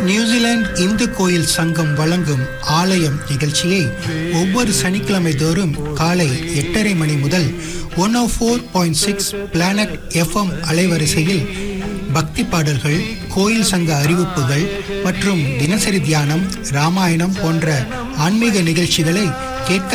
New Zealand Hindu கோயில் சங்கம் வழங்கும் ஆலயம் நிகழ்ச்சியை ஒவ்வொரு சனிக்கிழமை தோறும் காலை 8:30 மணி முதல் 104.6 பிளானட் FM அலைவரிசையில் பக்தி பாடல்கள், கோயில் சங்க அறிவிப்புகள் மற்றும் தினசரி தியானம், ராமாயணம் போன்ற ஆன்மீக நிகழ்ச்சிகளை கேட்க